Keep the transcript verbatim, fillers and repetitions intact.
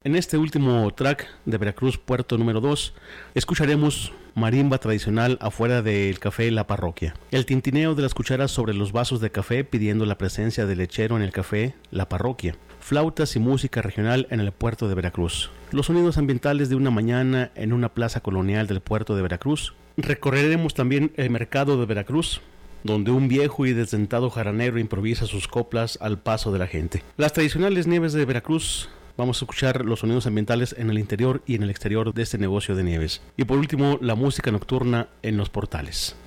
En este último track de Veracruz, puerto número dos, escucharemos marimba tradicional afuera del café La Parroquia. El tintineo de las cucharas sobre los vasos de café pidiendo la presencia del lechero en el café La Parroquia. Flautas y música regional en el puerto de Veracruz. Los sonidos ambientales de una mañana en una plaza colonial del puerto de Veracruz. Recorreremos también el mercado de Veracruz, donde un viejo y desdentado jaranero improvisa sus coplas al paso de la gente. Las tradicionales nieves de Veracruz. Vamos a escuchar los sonidos ambientales en el interior y en el exterior de este negocio de nieves. Y por último, la música nocturna en los portales.